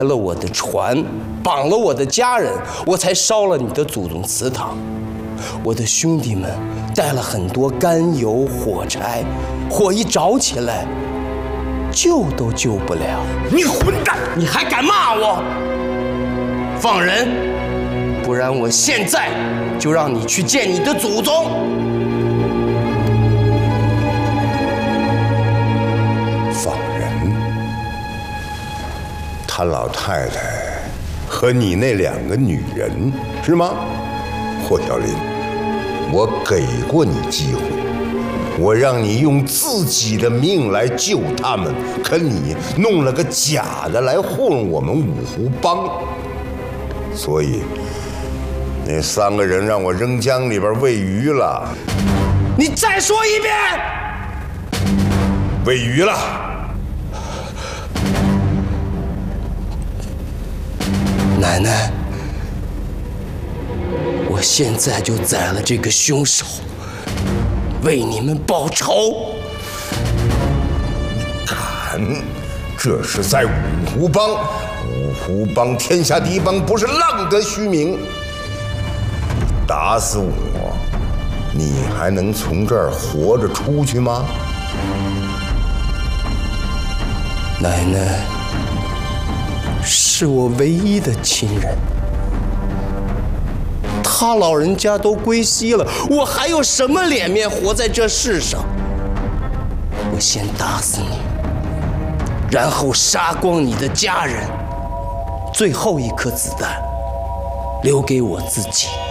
了我的船，绑了我的家人，我才烧了你的祖宗祠堂。我的兄弟们带了很多甘油、火柴，火一着起来，救都救不了。 你混蛋！ 你还敢骂我？放人，不然我现在就让你去见你的祖宗。 放人？他老太太和你那2个女人是吗？霍小林，我给过你机会，我让你用自己的命来救他们，可你弄了个假的来糊弄我们五湖帮，所以那3个人让我扔江里边喂鱼了。 你再说一遍！ 喂鱼了。 奶奶，我现在就宰了这个凶手，为你们报仇。 敢？这是在五湖帮，五湖帮天下第一帮，不是浪得虚名。打死我，你还能从这儿活着出去吗？ 奶奶是我唯一的亲人，他老人家都归西了，我还有什么脸面活在这世上？我先打死你，然后杀光你的家人，最后一颗子弹留给我自己。